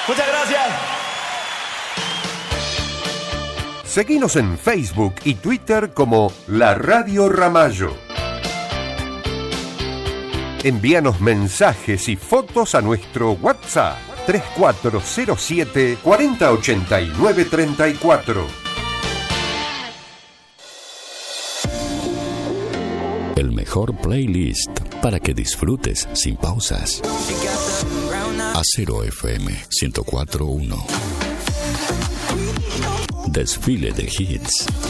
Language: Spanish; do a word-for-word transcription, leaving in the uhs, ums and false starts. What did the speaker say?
Muchas gracias. Seguinos en Facebook y Twitter como La Radio Ramallo. Envíanos mensajes y fotos a nuestro WhatsApp tres cuatro cero siete, cuatro cero ocho nueve, tres cuatro. El mejor playlist para que disfrutes sin pausas. Acero F M ciento cuatro punto uno. Desfile de hits.